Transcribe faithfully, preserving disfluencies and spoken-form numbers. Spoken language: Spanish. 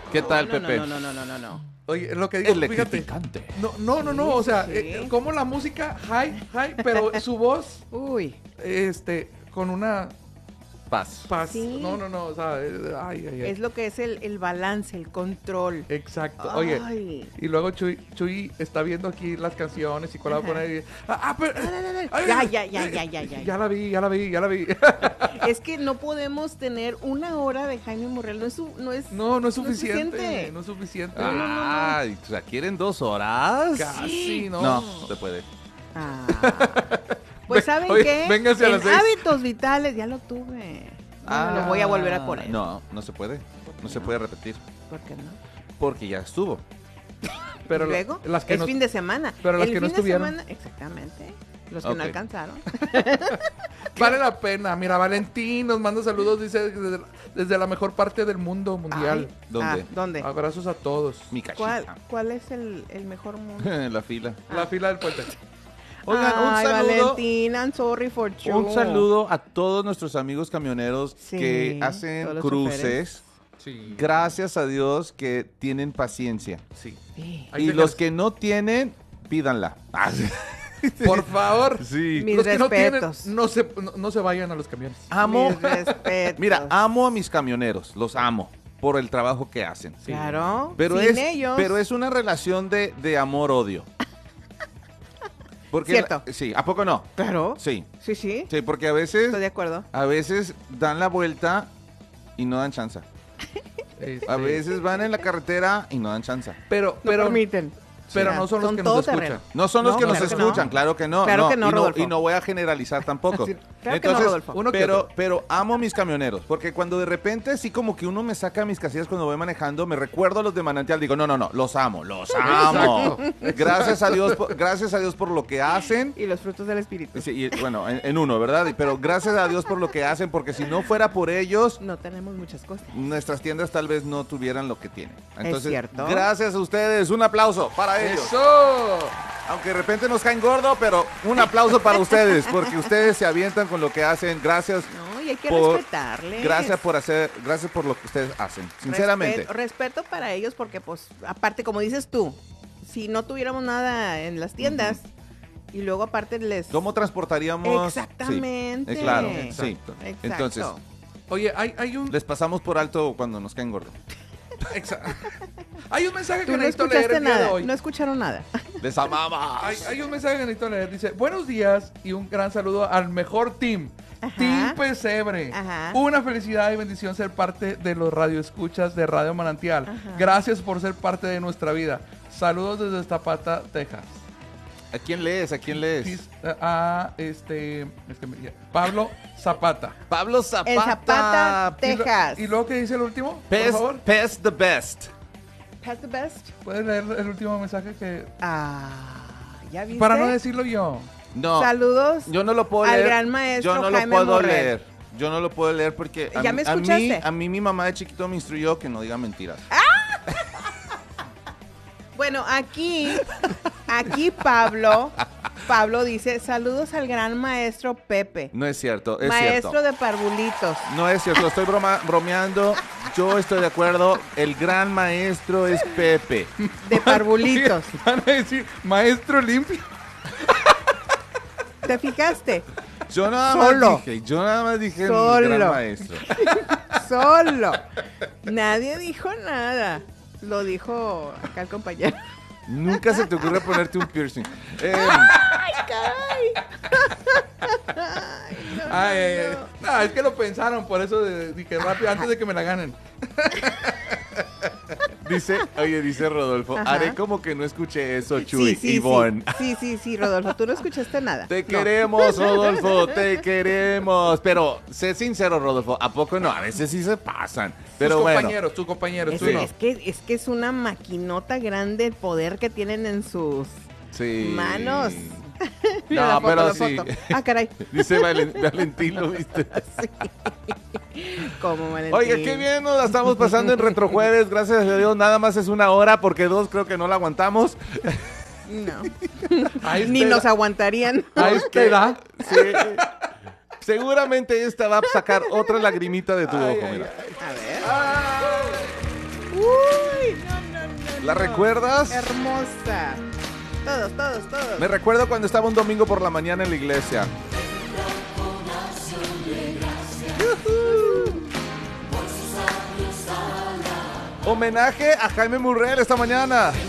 ¿Qué tal, no, Pepe? No, no, no, no, no, no. Oye, lo que digo, fíjate. Electrificante. No, no, no, no, Sí, o sea, sí. eh, como la música high, high, pero su voz, Uy. este, con una Paz. paz. Sí. No, no, no, o sea, eh, ay, ay, ay. Es lo que es el, el balance, el control. Exacto. Oye, Ay. y luego Chuy, Chuy está viendo aquí las canciones y cuál va a Ajá. poner. Y, ah, ah, pero, ay, Ya, ay, ya, ya, ya, ya, ya. Ya la vi, ya la vi, ya la vi. Es que no podemos tener una hora de Jaime Morrell. No es, su- no es, No, no es No es suficiente. suficiente. No es suficiente. no, no, no. Ay, o sea, ¿quieren dos horas? Casi, ¿no? No, no se puede. Ah. Pues, Ve- ¿saben oye, qué? vénganse a En las seis. hábitos vitales ya lo tuve. No, me lo voy a volver a poner. Ah, No, no se puede. No se puede repetir. ¿Por qué no? Porque ya estuvo. Pero ¿Y la- luego, las que es no- fin de semana. pero las El que no fin de estuvieron. semana, exactamente. Los que Ok. no alcanzaron. Vale la pena. Mira, Valentín nos manda saludos, dice, desde, desde la mejor parte del mundo mundial. Ay, ¿Dónde? ah, ¿Dónde? Abrazos a todos. Mi ¿Cuál, cachita. ¿Cuál es el, el mejor mundo? La fila. La fila del puente. Oigan, un Ay, saludo. Valentín, I'm sorry for you. Un saludo a todos nuestros amigos camioneros Sí, que todos hacen los cruces. Sí. Gracias a Dios que tienen paciencia. Sí. Sí. Ahí Y se los ejerce- que no tienen, pídanla. Ah, sí. Por favor. Sí. Mis los que no tienen, respetos. no se, no, no se vayan a los camiones. Amo. Mis respetos. Mira, amo a mis camioneros. Los amo por el trabajo que hacen. Sí. Claro. Pero sin es, ellos. pero es una relación de, de amor-odio. Porque Cierto. la- sí, ¿a poco no? Claro. Sí, Sí, sí. sí, porque a veces, Estoy de acuerdo. a veces dan la vuelta y no dan chance. Este, A veces van en la carretera y no dan chance. Pero, No pero, permiten. pero Sí. no son los Son que nos todoterreno. escuchan. No son los No, que nos claro que escuchan, no. claro que no. Claro no, que no, y, Rodolfo. y no voy a generalizar tampoco. Sí, claro que no, Rodolfo. Uno que pero, otro. pero amo mis camioneros, porque cuando de repente sí como que uno me saca mis casillas cuando voy manejando, me recuerdo a los de Manantial, digo, no, no, no, los amo, los amo. Gracias a Dios, por, gracias a Dios por lo que hacen. Y los frutos del espíritu. Sí, y, bueno, en, en uno, ¿verdad? Y- Pero gracias a Dios por lo que hacen, porque si no fuera por ellos, No tenemos muchas cosas. nuestras tiendas tal vez no tuvieran lo que tienen. Entonces, cierto. gracias a ustedes, un aplauso para ellos. ¡Eso! Aunque de repente nos caen gordo, pero un aplauso para ustedes, porque ustedes se avientan con lo que hacen. Gracias, No, y hay que Por- respetarles. gracias por hacer, gracias por lo que ustedes hacen. Sinceramente. Respeto, respeto para ellos porque, pues, aparte, como dices tú, si no tuviéramos nada en las tiendas y luego aparte les... ¿Cómo transportaríamos? Exactamente. Sí, eh, claro, Exacto. sí. Exacto. Entonces, Oye, hay, hay un les pasamos por alto cuando nos caen gordo. exa- hay un mensaje que Tú no necesito leer escuchaste el día de nada, hoy. no escucharon nada. Les amamos. Hay, hay un mensaje que necesito leer. Dice, buenos días y un gran saludo al mejor team. Ajá. Team Pesebre. Ajá. Una felicidad y bendición ser parte de los radioescuchas de Radio Manantial. Ajá. Gracias por ser parte de nuestra vida. Saludos desde Zapata, Texas. ¿A quién lees? ¿A quién lees? Dis- A este, es que me- ya. Pablo Zapata. Pablo Zapata. En Zapata, Y lo- Texas. ¿Y luego qué dice el último? Por Pest, favor. Pest the best. Pass the best. ¿Puedes leer el último mensaje que... Ah, ¿ya viste? Para no decirlo yo. No. Saludos. Yo no lo puedo al leer. gran maestro Yo no Jaime lo puedo Morrell. leer. Yo no lo puedo leer porque a, ¿Ya mí, me a mí escuchaste? a mí mi mamá de chiquito me instruyó que no diga mentiras. Bueno, aquí, aquí Pablo, Pablo dice, saludos al gran maestro Pepe. No es cierto, es Maestro cierto. de parvulitos. No es cierto, estoy broma- bromeando. Yo estoy de acuerdo. El gran maestro es Pepe. De parvulitos. Van a decir, maestro limpio. ¿Te fijaste? Yo nada Solo. más dije, yo nada más dije el Solo. gran maestro. Solo. Nadie dijo nada. Lo dijo acá el compañero. Nunca se te ocurre ponerte un piercing. Eh, ¡Ay, caray! Ay, no, Ay, ay, no, ay. no. No, es que lo pensaron, por eso de- dije rápido, antes de que me la ganen. dice, oye, dice Rodolfo, Ajá. haré como que no escuché eso, Chuy, Sí, sí, Ivonne. sí, sí, sí, sí, Rodolfo, tú no escuchaste nada. Te No. queremos, Rodolfo, te queremos. Pero sé sincero, Rodolfo, ¿a poco no? A veces sí se pasan. Pero tus bueno. compañeros, tus compañeros, Es, tú no. es que, es que es una maquinota grande el poder que tienen en sus Sí. manos. Mira No, la foto, pero la sí. foto. Ah, caray. Dice Valen- Valentín, ¿lo viste? Como Valentín. Oye, qué bien nos la estamos pasando en Retrojueves. Gracias a Dios, nada más es una hora porque dos creo que no la aguantamos. No. Ahí Ni está. nos aguantarían. Ahí está. Sí. Seguramente esta va a sacar otra lagrimita de tu Ay, ojo, ay, mira. ay. A ver. Ah. Uh. ¿La recuerdas? Hermosa. Todos, todos, todos. Me recuerdo cuando estaba un domingo por la mañana en la iglesia. Homenaje a Jaime Murrell esta mañana.